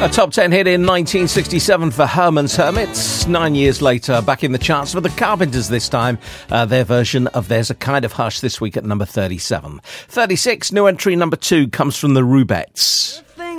A top 10 hit in 1967 for Herman's Hermits. 9 years later, back in the charts for the Carpenters this time. Their version of There's a Kind of Hush this week at number 37. 36, new entry number 2 comes from the Rubettes.